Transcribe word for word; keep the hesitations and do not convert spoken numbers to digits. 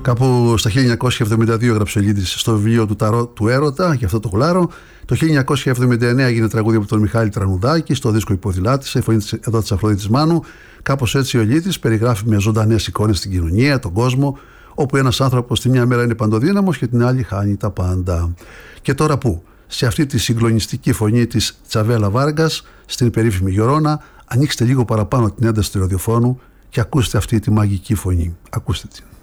Κάπου στα χίλια εννιακόσια εβδομήντα δύο έγραψε ο Ελίτης στο βιβλίο του Ταρό του Έρωτα, και αυτό το γλάρο. Το χίλια εννιακόσια εβδομήντα εννέα έγινε τραγούδι από τον Μιχάλη Τρανουδάκη στο δίσκο Υποδηλάτης, σε φωνή εδώ της Αφροδίτης Μάνου. Κάπως έτσι ο Ελίτης περιγράφει με ζωντανές εικόνες στην κοινωνία, τον κόσμο, όπου ένας άνθρωπος τη μια μέρα είναι παντοδύναμος και την άλλη χάνει τα πάντα. Και τώρα πού? Σε αυτή τη συγκλονιστική φωνή της Τσαβέλα Βάργκας, στην περίφημη Γιορώνα, ανοίξτε λίγο παραπάνω την ένταση του ραδιοφώνου και ακούστε αυτή τη μαγική φωνή. Ακούστε την.